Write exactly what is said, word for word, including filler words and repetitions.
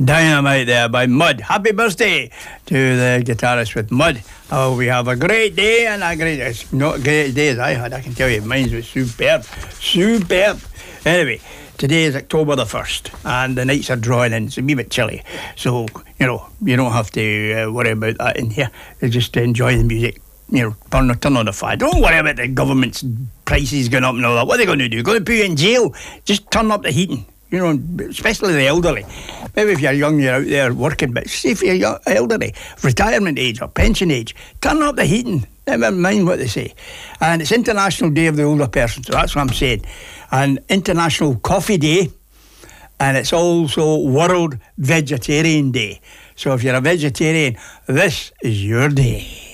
Dynamite there by Mud. Happy birthday to the guitarist with Mud. Oh, we have a great day, and a great, it's not a great day as I had, I can tell you, mine was superb, superb. Anyway, today is October the first, and the nights are drawing in. It's a wee bit chilly, so, you know, you don't have to uh, worry about that in here. You just enjoy the music. You know, turn, turn on the fire. Don't worry about the government's prices going up and all that. What are they going to do? Going to put you in jail? Just turn up the heating. You know, especially the elderly. Maybe if you're young, you're out there working, but see if you're young, elderly, retirement age or pension age, turn up the heating. Never mind what they say. And it's International Day of the Older Person, so that's what I'm saying. And International Coffee Day, and it's also World Vegetarian Day. So if you're a vegetarian, this is your day.